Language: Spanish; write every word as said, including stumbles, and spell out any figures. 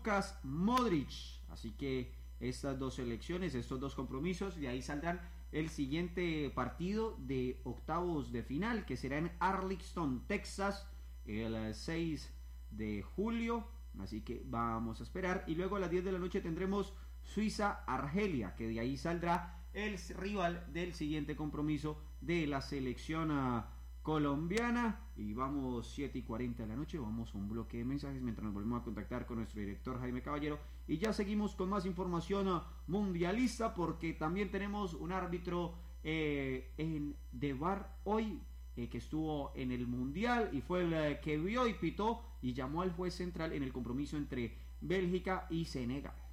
Lucas Modric. Así que estas dos selecciones, estos dos compromisos, de ahí saldrán el siguiente partido de octavos de final, que será en Arlington, Texas, el seis de julio. Así que vamos a esperar. Y luego a las diez de la noche tendremos Suiza-Argelia, que de ahí saldrá el rival del siguiente compromiso de la selección uh, colombiana. Y vamos siete y cuarenta de la noche, vamos a un bloque de mensajes mientras nos volvemos a contactar con nuestro director Jaime Caballero, y ya seguimos con más información uh, mundialista, porque también tenemos un árbitro eh, en de V A R hoy, eh, que estuvo en el mundial y fue el eh, que vio y pitó y llamó al juez central en el compromiso entre Bélgica y Senegal.